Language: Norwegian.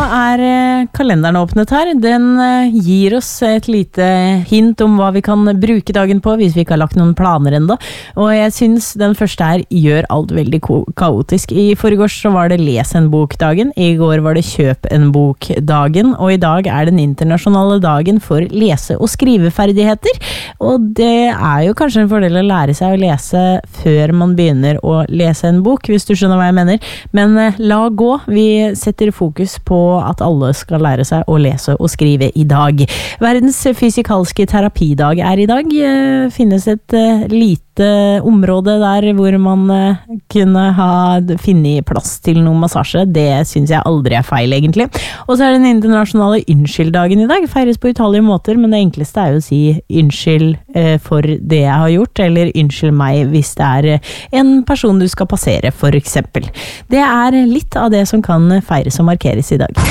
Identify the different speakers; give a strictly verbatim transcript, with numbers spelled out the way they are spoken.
Speaker 1: er kalenderen åpnet her. Den gir oss et lite hint om hva vi kan bruke dagen på, hvis vi ikke har lagt noen planer enda. Og jeg synes den første her gjør alt veldig kaotisk. I forgårs så var det les en bok-dagen, i går var det kjøp en bok-dagen, og i dag er den internasjonale dagen for lese- og skriveferdigheter. Og det er jo kanskje en fordel å lære seg å lese før man begynner å lese en bok, hvis du skjønner hva jeg mener. Men la gå, vi setter fokus på at alle skal lære seg å lese og skrive i dag. Verdens fysikalske terapidag er i dag. Finnes et lite område der hvor man kunne ha finnet plass til noen massasje. Det synes jeg aldri er feil egentlig. Og så er det den internasjonale unnskylddagen i dag. Feires på utallige måter, men det enkleste er jo å si unnskyld for det jeg har gjort, eller unnskyld meg hvis det er en person du skal passere, for eksempel. Det er litt av det som kan feires og markeres i dag.